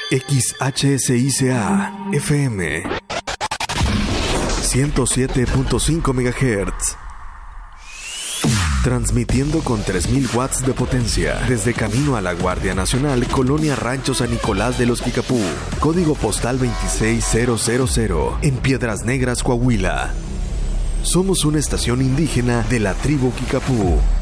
XHSICA FM 107.5 MHz. Transmitiendo con 3000 watts de potencia desde camino a la Guardia Nacional, Colonia Rancho San Nicolás de los Kikapú, código postal 26000, en Piedras Negras, Coahuila. Somos una estación indígena de la tribu Kikapú.